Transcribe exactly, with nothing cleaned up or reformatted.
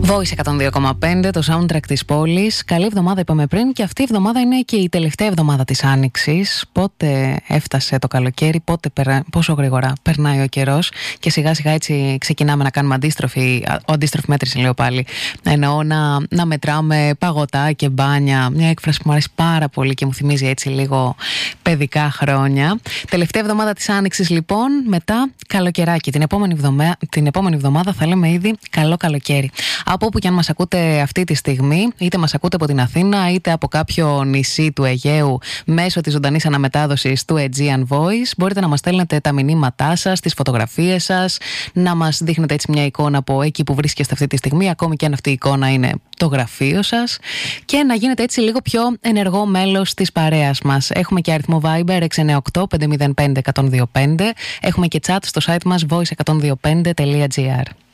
Voice εκατόν δύο κόμμα πέντε, το soundtrack της πόλης. Καλή εβδομάδα είπαμε πριν, και αυτή η εβδομάδα είναι και η τελευταία εβδομάδα της Άνοιξης. Πότε έφτασε το καλοκαίρι, πότε περα... πόσο γρήγορα περνάει ο καιρός, και σιγά σιγά έτσι ξεκινάμε να κάνουμε αντίστροφη, αντίστροφη μέτρηση, λέω πάλι. Εννοώ να, να μετράμε παγωτά και μπάνια. Μια έκφραση που μου αρέσει πάρα πολύ και μου θυμίζει έτσι λίγο παιδικά χρόνια. Τελευταία εβδομάδα της Άνοιξης λοιπόν, μετά καλοκαιράκι. Την επόμενη, εβδομέ... την επόμενη εβδομάδα θα λέμε ήδη καλό καλοκαίρι. Από όπου και αν μας ακούτε αυτή τη στιγμή, είτε μας ακούτε από την Αθήνα, είτε από κάποιο νησί του Αιγαίου, μέσω της ζωντανής αναμετάδοσης του Aegean Voice, μπορείτε να μας στέλνετε τα μηνύματά σας, τις φωτογραφίες σας, να μας δείχνετε έτσι μια εικόνα από εκεί που βρίσκεστε αυτή τη στιγμή, ακόμη και αν αυτή η εικόνα είναι το γραφείο σας, και να γίνετε έτσι λίγο πιο ενεργό μέλος της παρέας μας. Έχουμε και αριθμό Viber έξι εννιά οκτώ πέντε μηδέν πέντε ένα μηδέν δύο πέντε, έχουμε και chat στο site μας voice εκατόν δύο πέντε τελεία τζι άρ.